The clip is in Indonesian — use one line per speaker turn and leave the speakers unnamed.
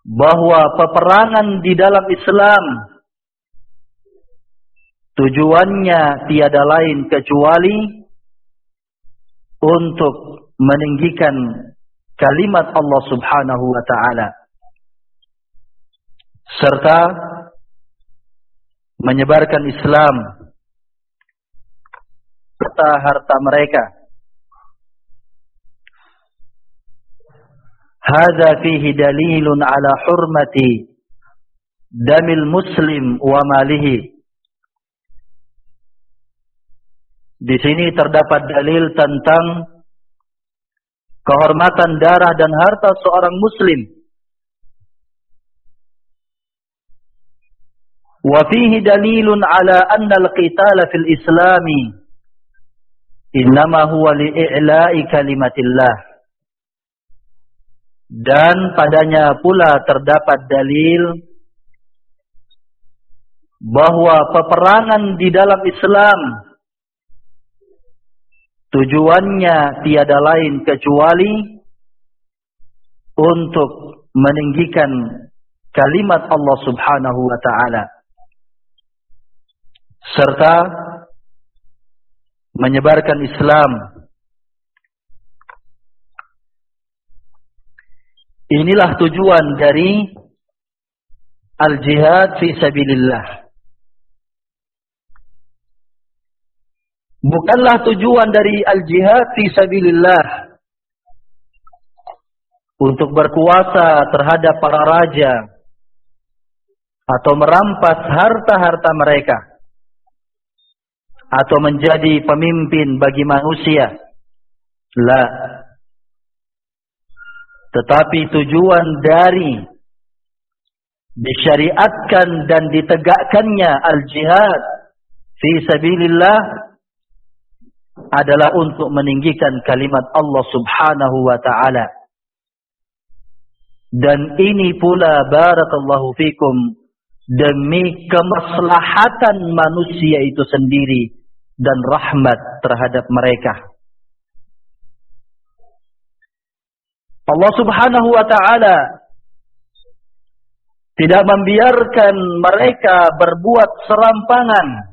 bahwa peperangan di dalam Islam tujuannya tiada lain kecuali untuk meninggikan kalimat Allah Subhanahu wa ta'ala serta menyebarkan Islam serta harta mereka. Hadza fihi dalilun ala hurmati damil muslim wa malihi. Di sini terdapat dalil tentang kehormatan darah dan harta seorang muslim. Wa fihi dalilun ala anna al-qitala fil islami innama huwa li'i'la'i kalimatillah. Dan padanya pula terdapat dalil bahwa peperangan di dalam Islam tujuannya tiada lain kecuali untuk meninggikan kalimat Allah Subhanahu wa ta'ala serta menyebarkan Islam. Inilah tujuan dari al-jihad fi sabilillah. Bukanlah tujuan dari al-jihad fi sabilillah untuk berkuasa terhadap para raja atau merampas harta-harta mereka atau menjadi pemimpin bagi manusia. La. Tetapi tujuan dari disyariatkan dan ditegakkannya al-jihad fi sabilillah adalah untuk meninggikan kalimat Allah Subhanahu wa ta'ala. Dan ini pula barakallahu fikum demi kemaslahatan manusia itu sendiri dan rahmat terhadap mereka. Allah Subhanahu wa ta'ala tidak membiarkan mereka berbuat serampangan